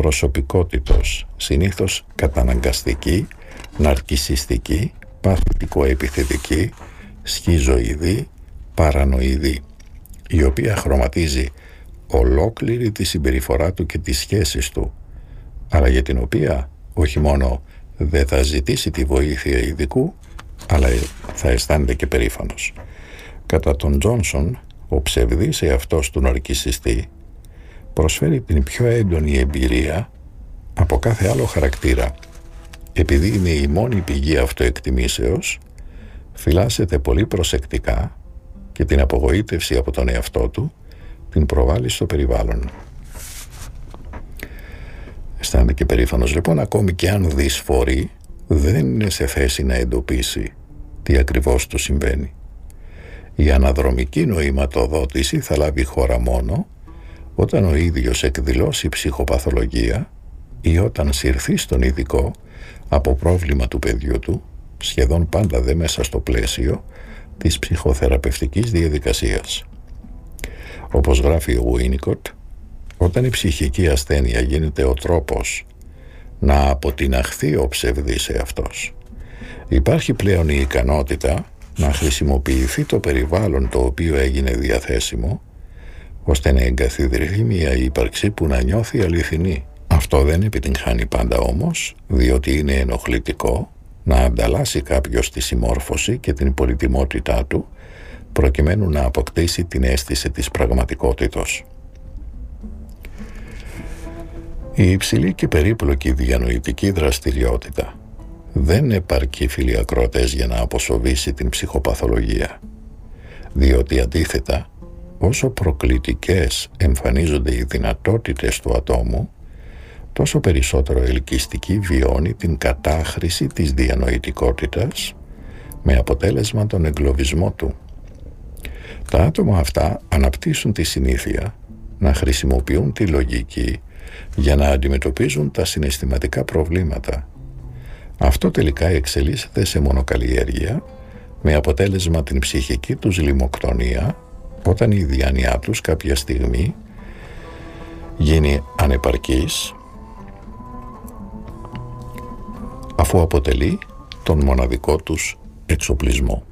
προσωπικότητος, συνήθως καταναγκαστική, ναρκισσιστική, παθητικο-επιθετική, σχιζοειδή, παρανοειδή, η οποία χρωματίζει ολόκληρη τη συμπεριφορά του και τις σχέσεις του, αλλά για την οποία όχι μόνο δεν θα ζητήσει τη βοήθεια ειδικού, αλλά θα αισθάνεται και περήφανος. Κατά τον Τζόνσον, ο ψευδής εαυτός του ναρκισσιστή προσφέρει την πιο έντονη εμπειρία από κάθε άλλο χαρακτήρα. Επειδή είναι η μόνη πηγή αυτοεκτιμήσεως, φυλάσσεται πολύ προσεκτικά και την απογοήτευση από τον εαυτό του την προβάλλει στο περιβάλλον. Αισθάνεται και περήφανος λοιπόν, ακόμη και αν δυσφορεί, δεν είναι σε θέση να εντοπίσει τι ακριβώς του συμβαίνει. Η αναδρομική νοηματοδότηση θα λάβει χώρα μόνο όταν ο ίδιος εκδηλώσει ψυχοπαθολογία ή όταν συρθεί στον ειδικό από πρόβλημα του παιδιού του, σχεδόν πάντα δε μέσα στο πλαίσιο της ψυχοθεραπευτικής διαδικασίας. Όπως γράφει ο Winnicott, όταν η ψυχική ασθένεια γίνεται ο τρόπος να αποτιναχθεί ο ψευδής εαυτός, υπάρχει πλέον η ικανότητα να χρησιμοποιηθεί το περιβάλλον το οποίο έγινε διαθέσιμο, ώστε να εγκαθιδρυθεί μια ύπαρξη που να νιώθει αληθινή. Αυτό δεν επιτυγχάνει πάντα όμως, διότι είναι ενοχλητικό να ανταλλάσσει κάποιος τη συμμόρφωση και την πολυτιμότητά του, προκειμένου να αποκτήσει την αίσθηση της πραγματικότητος. Η υψηλή και περίπλοκη διανοητική δραστηριότητα δεν επαρκεί, φίλοι ακροατές, για να αποσοβήσει την ψυχοπαθολογία, διότι αντίθετα, όσο προκλητικές εμφανίζονται οι δυνατότητες του ατόμου, τόσο περισσότερο ελκυστική βιώνει την κατάχρηση της διανοητικότητας, με αποτέλεσμα τον εγκλωβισμό του. Τα άτομα αυτά αναπτύσσουν τη συνήθεια να χρησιμοποιούν τη λογική για να αντιμετωπίζουν τα συναισθηματικά προβλήματα. Αυτό τελικά εξελίσσεται σε μονοκαλλιέργεια, με αποτέλεσμα την ψυχική τους λιμοκτονία, όταν η διάνοιά τους κάποια στιγμή γίνει ανεπαρκής, αφού αποτελεί τον μοναδικό τους εξοπλισμό.